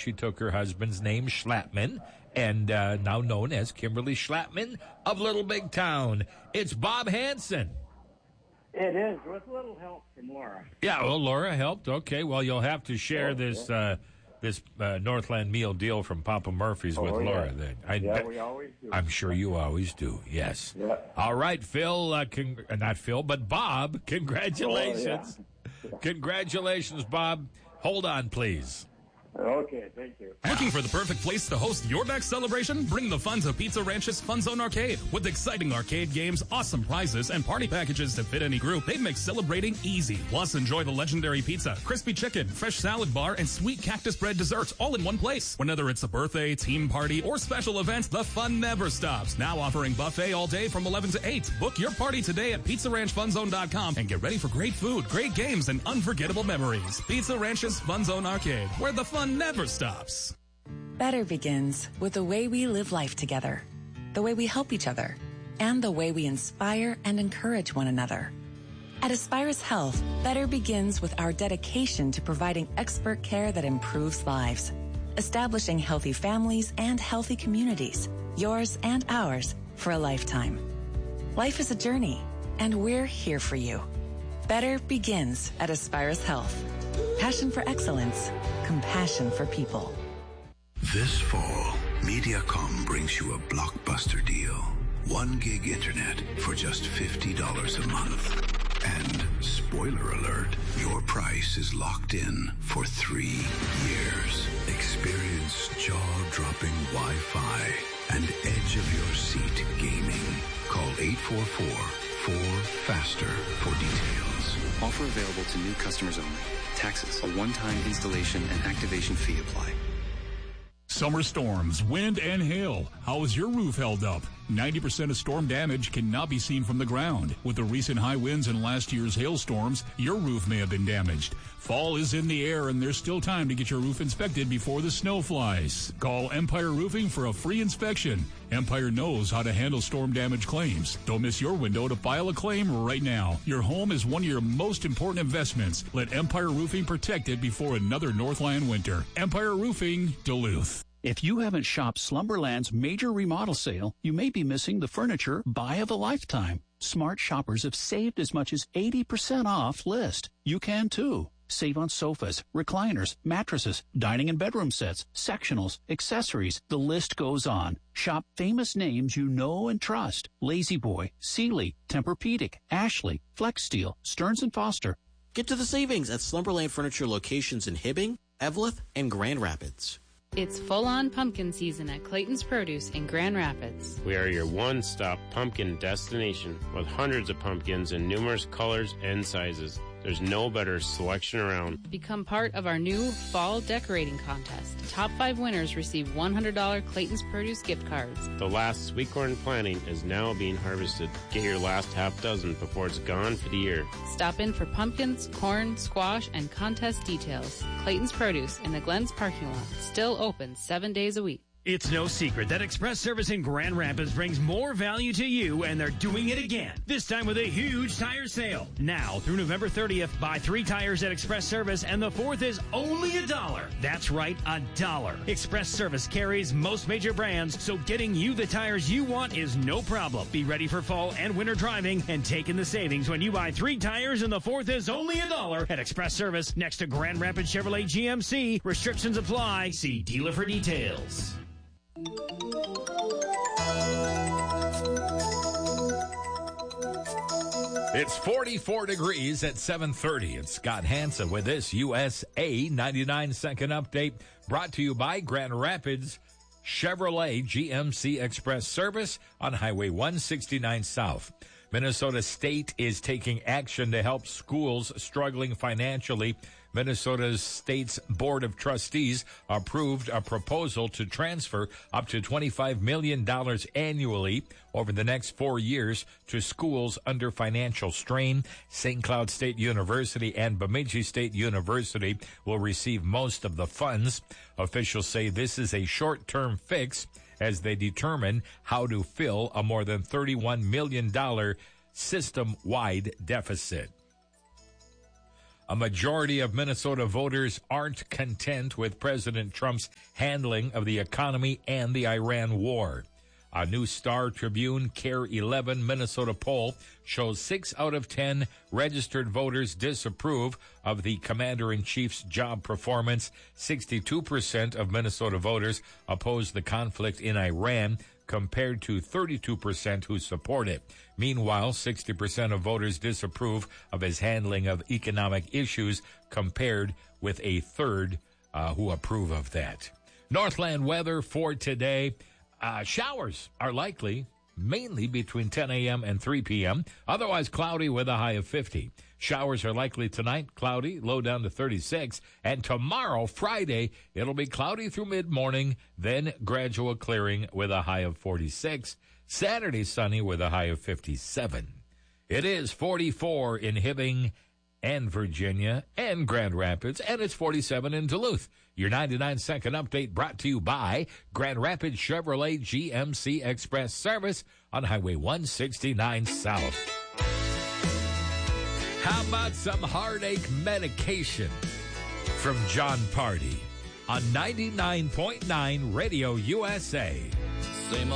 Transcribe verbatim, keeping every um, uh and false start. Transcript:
She took her husband's name, Schlappman, and uh, now known as Kimberly Schlappman of Little Big Town. It's Bob Hansen. It is, with little help from Laura. Yeah, well, Laura helped. Okay, well, you'll have to share Oh, this yeah. uh, this uh, Northland meal deal from Papa Murphy's Oh, with yeah. Laura. Then. I, Yeah, we always do. I'm sure you always do, yes. Yeah. All right, Phil, uh, con- uh, not Phil, but Bob, congratulations. Oh, yeah. Congratulations, Bob. Hold on, please. Okay, thank you. Looking for the perfect place to host your next celebration? Bring the fun to Pizza Ranch's Fun Zone Arcade. With exciting arcade games, awesome prizes, and party packages to fit any group, they make celebrating easy. Plus, enjoy the legendary pizza, crispy chicken, fresh salad bar, and sweet cactus bread desserts all in one place. Whether it's a birthday, team party, or special events, the fun never stops. Now offering buffet all day from eleven to eight. Book your party today at pizza ranch fun zone dot com and get ready for great food, great games, and unforgettable memories. Pizza Ranch's Fun Zone Arcade, where the fun never stops. Better begins with the way we live life together, the way we help each other, and the way we inspire and encourage one another. At Aspirus Health, better begins with our dedication to providing expert care that improves lives, establishing healthy families and healthy communities, yours and ours, for a lifetime. Life is a journey, and we're here for you. Better begins at Aspirus Health. Passion for excellence, compassion for people. This fall, Mediacom brings you a blockbuster deal. One gig internet for just fifty dollars a month. And, spoiler alert, your price is locked in for three years. Experience jaw-dropping Wi-Fi and edge-of-your-seat gaming. Call eight four four, four, faster for details. Offer available to new customers only. Taxes, a one-time installation and activation fee apply. Summer storms, wind, and hail. How is your roof held up? ninety percent of storm damage cannot be seen from the ground. With the recent high winds and last year's hailstorms, your roof may have been damaged. Fall is in the air, and there's still time to get your roof inspected before the snow flies. Call Empire Roofing for a free inspection. Empire knows how to handle storm damage claims. Don't miss your window to file a claim right now. Your home is one of your most important investments. Let Empire Roofing protect it before another Northland winter. Empire Roofing, Duluth. If you haven't shopped Slumberland's major remodel sale, you may be missing the furniture buy of a lifetime. Smart shoppers have saved as much as eighty percent off list. You can too. Save on sofas, recliners, mattresses, dining and bedroom sets, sectionals, accessories. The list goes on. Shop famous names you know and trust. La-Z-Boy, Sealy, Tempur-Pedic, Ashley, Flex Steel, Stearns and Foster. Get to the savings at Slumberland Furniture locations in Hibbing, Eveleth, and Grand Rapids. It's full-on pumpkin season at Clayton's Produce in Grand Rapids. We are your one-stop pumpkin destination with hundreds of pumpkins in numerous colors and sizes. There's no better selection around. Become part of our new fall decorating contest. Top five winners receive one hundred dollars Clayton's Produce gift cards. The last sweet corn planting is now being harvested. Get your last half dozen before it's gone for the year. Stop in for pumpkins, corn, squash, and contest details. Clayton's Produce in the Glens parking lot. Still open seven days a week. It's no secret that Express Service in Grand Rapids brings more value to you, and they're doing it again. This time with a huge tire sale. Now through November thirtieth, buy three tires at Express Service, and the fourth is only a dollar. That's right, a dollar. Express Service carries most major brands, so getting you the tires you want is no problem. Be ready for fall and winter driving, and take in the savings when you buy three tires, and the fourth is only a dollar at Express Service next to Grand Rapids Chevrolet G M C. Restrictions apply. See dealer for details. It's forty-four degrees at seven thirty. It's Scott Hansen with this U S A ninety-nine second update brought to you by Grand Rapids Chevrolet G M C Express Service on Highway one sixty-nine South. Minnesota State is taking action to help schools struggling financially. Minnesota State's Board of Trustees approved a proposal to transfer up to twenty-five million dollars annually over the next four years to schools under financial strain. Saint Cloud State University and Bemidji State University will receive most of the funds. Officials say this is a short-term fix as they determine how to fill a more than thirty-one million dollars system-wide deficit. A majority of Minnesota voters aren't content with President Trump's handling of the economy and the Iran war. A new Star Tribune Care eleven Minnesota poll shows six out of ten registered voters disapprove of the commander-in-chief's job performance. sixty-two percent of Minnesota voters oppose the conflict in Iran, compared to thirty-two percent who support it. Meanwhile, sixty percent of voters disapprove of his handling of economic issues, compared with a third uh, who approve of that. Northland weather for today. Uh, showers are likely, mainly between ten a.m. and three p.m., otherwise cloudy with a high of fifty. Showers are likely tonight, cloudy, low down to thirty-six. And tomorrow, Friday, it'll be cloudy through mid-morning, then gradual clearing with a high of forty-six. Saturday, sunny with a high of fifty-seven. It is forty-four in Hibbing and Virginia and Grand Rapids, and it's forty-seven in Duluth. Your ninety-nine second update brought to you by Grand Rapids Chevrolet G M C Express Service on Highway one sixty-nine South. How about some heartache medication from John Party on ninety-nine point nine Radio U S A? Same old